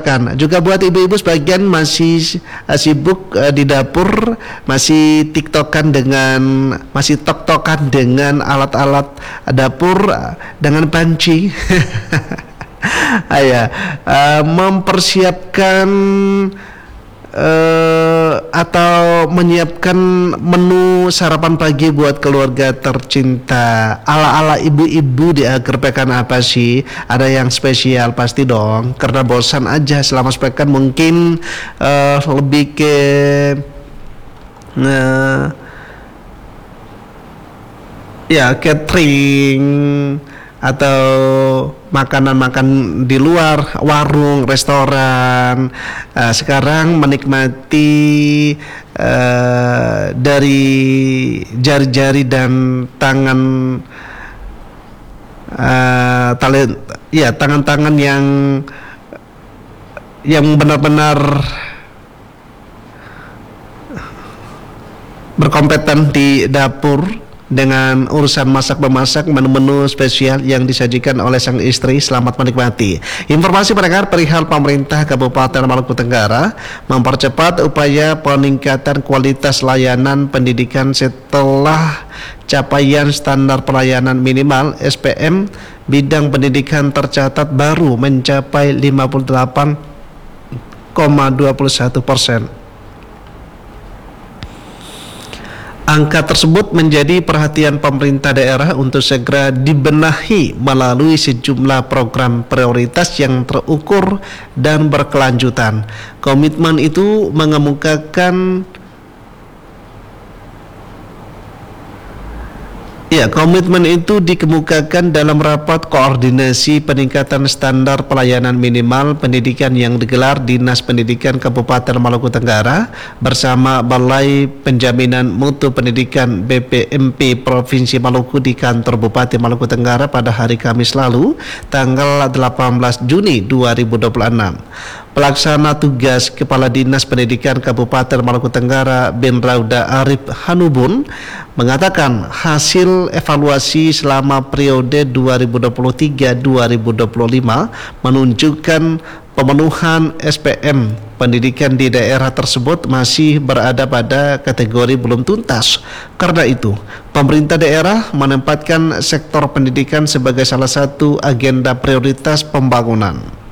dilaporkan. Juga buat ibu-ibu sebagian masih sibuk di dapur, masih tok-tokan dengan alat-alat dapur dengan panci. Mempersiapkan atau menyiapkan menu sarapan pagi buat keluarga tercinta. Ala-ala ibu-ibu di akhir pekan apa sih? Ada yang spesial pasti dong. Karena bosan aja selama sepekan, mungkin lebih ke catering atau makan di luar, warung, restoran. Sekarang menikmati dari jari-jari dan tangan, tangan-tangan yang benar-benar berkompeten di dapur dengan urusan masak-memasak menu-menu spesial yang disajikan oleh sang istri. Selamat menikmati. Informasi pendengar perihal pemerintah Kabupaten Maluku Tenggara mempercepat upaya peningkatan kualitas layanan pendidikan setelah capaian standar pelayanan minimal SPM bidang pendidikan tercatat baru mencapai 58,21%. Angka tersebut menjadi perhatian pemerintah daerah untuk segera dibenahi melalui sejumlah program prioritas yang terukur dan berkelanjutan. Komitmen itu mengemukakan komitmen itu dikemukakan dalam rapat koordinasi peningkatan standar pelayanan minimal pendidikan yang digelar Dinas Pendidikan Kabupaten Maluku Tenggara bersama Balai Penjaminan Mutu Pendidikan BPMP Provinsi Maluku di kantor Bupati Maluku Tenggara pada hari Kamis lalu, tanggal 18 Juni 2026. Pelaksana tugas Kepala Dinas Pendidikan Kabupaten Maluku Tenggara bin Rauda Arif Hanubun mengatakan hasil evaluasi selama periode 2023-2025 menunjukkan pemenuhan SPM pendidikan di daerah tersebut masih berada pada kategori belum tuntas. Karena itu, pemerintah daerah menempatkan sektor pendidikan sebagai salah satu agenda prioritas pembangunan.